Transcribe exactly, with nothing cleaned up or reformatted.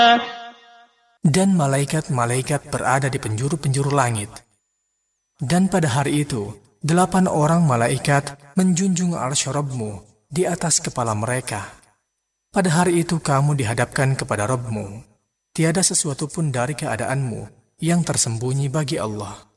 Dan malaikat-malaikat berada di penjuru-penjuru langit. Dan pada hari itu, delapan orang malaikat menjunjung arsy Rabb-Mu di atas kepala mereka. Pada hari itu kamu dihadapkan kepada Rabb-Mu. Tiada sesuatu pun dari keadaanmu yang tersembunyi bagi Allah.